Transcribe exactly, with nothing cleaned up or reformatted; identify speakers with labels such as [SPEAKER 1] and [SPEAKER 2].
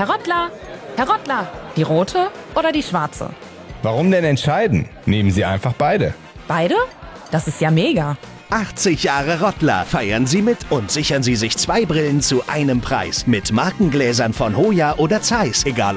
[SPEAKER 1] Herr Rottler, Herr Rottler, die rote oder die schwarze?
[SPEAKER 2] Warum denn entscheiden? Nehmen Sie einfach beide.
[SPEAKER 1] Beide? Das ist ja mega.
[SPEAKER 3] achtzig Jahre Rottler. Feiern Sie mit und sichern Sie sich zwei Brillen zu einem Preis. Mit Markengläsern von Hoya oder Zeiss. Egal